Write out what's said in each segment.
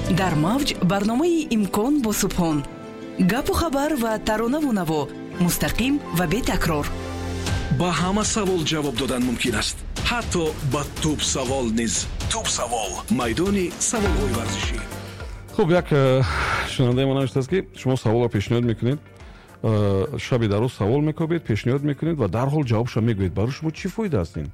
дар мавҷ барномаи имкон бо субҳон, гапу хабар ва таронаву наво, мустақим ва бетакрор. ба ҳама савол ҷавоб додан мумкин аст, ҳатто ба туп савол низ. туп савол, майдони саволҳои варзишӣ. хуб, як шунавандаи мо навиштааст ки шумо саволро пешниҳод мекунед, шаби дар рӯз савол мекобед, пешниҳод мекунед ва дарҳол ҷавобшо мегӯед. барои шумо чӣ фоида аст ин?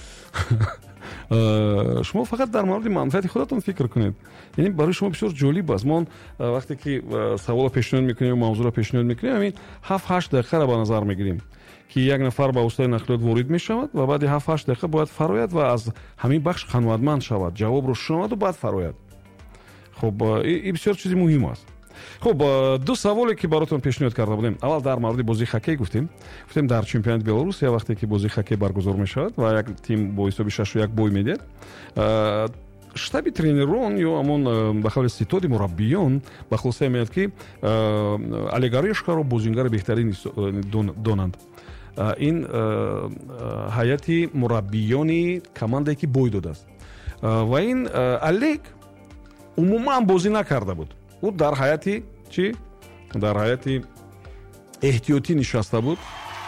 шумо фақат дар мавриди манфиати худатон фикр кунед. яъне барои шумо бисёр ҷолиб аст. Мо вақте ки саволро пешниҳод мекунем, мавзӯъро пешниҳод мекунем, ҳамин 7-8 дақиқаро ба назар мегирем ки як нафар ба воситаи нақлиёт ворид мешавад ва баъди 7-8 дақиқа бояд фарояд ва аз ҳамин бахш қаноатманд шавад, ҷавобро шунаваду баъд фарояд. хуб, ин бисёр чизи муҳим аст. хуб, ду саволе ки баротон пешниҳод карда будем. аввал дар мавриди бозии хоккей гуфтем дар чемпионати Белорусия вақте ки бозии хоккей баргузор мешавад ва як тим бо ҳисоби 6-1 бой медиҳад, штаби тренерон ё ҳамон ба қавли ситоди мураббиён ба хулоса меояд ки Олегарешкаро бозингари беҳтарин донанд. ин ҳайати мураббиёни командае ки бой додааст ва ин Олег умуман бозӣ накарда буд. ӯ дар ҳайати чӣ? Дар ҳайати эҳтиётӣ нишаста буд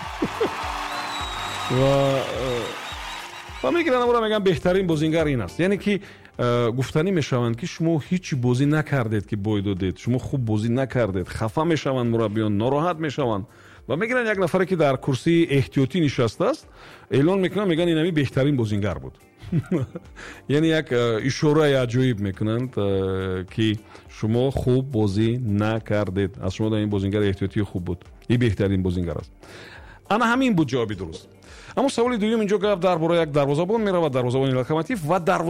ва мегиранд амро мегӯянд беҳтарин бозингар ин аст. яъне ки гуфтанӣ мешаванд ки шумо ҳичи бозӣ накардед ки бой додед, шумо хуб бозӣ накардед. хафа мешаванд мураббиён, нороҳат мешаванд ва мегиранд як нафаре ки дар курсии эҳтиётӣ нишастааст, эълон мекунанд, мегӯянд ин ҳамин беҳтарин бозингар буд. яъне як ишораи аҷоиб мекунанд ки шумо хуб бозӣ накардед. аз шумо дар ин бозингари эҳтиётӣ хуб буд, ин беҳтарин бозингар аст. ана ҳамин буд ҷавоби дуруст. аммо саволи дуюм инҷо гап дар бораи як дарвозабон меравад, дарвозабони Локомотив ва